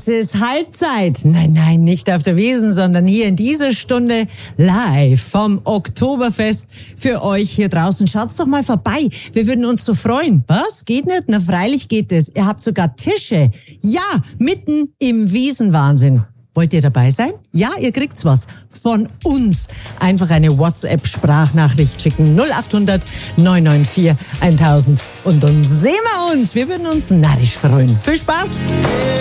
Es ist Halbzeit. Nein, nicht auf der Wiesn, sondern hier in dieser Stunde live vom Oktoberfest für euch hier draußen. Schaut's doch mal vorbei. Wir würden uns so freuen. Was? Geht nicht? Na, freilich geht es. Ihr habt sogar Tische. Ja, mitten im Wiesenwahnsinn. Wollt ihr dabei sein? Ja, ihr kriegt's was von uns. Einfach eine WhatsApp-Sprachnachricht schicken. 0800 994 1000. Und dann sehen wir uns. Wir würden uns narrisch freuen. Viel Spaß!